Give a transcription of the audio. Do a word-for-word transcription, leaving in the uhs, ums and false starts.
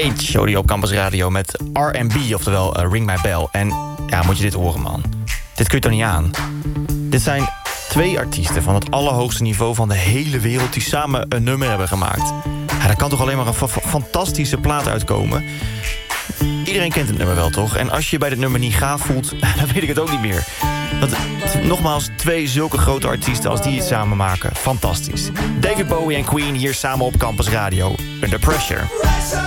Page hoorde je op Campus Radio met R en B, oftewel uh, Ring My Bell. En ja, moet je dit horen, man. Dit kun je toch niet aan? Dit zijn twee artiesten van het allerhoogste niveau van de hele wereld die samen een nummer hebben gemaakt. Ja, daar kan toch alleen maar een fa- fantastische plaat uitkomen. Iedereen kent het nummer wel, toch? En als je je bij dit nummer niet gaaf voelt, dan weet ik het ook niet meer. Want nogmaals, twee zulke grote artiesten als die het samen maken. Fantastisch. David Bowie en Queen hier samen op Campus Radio. Under Pressure.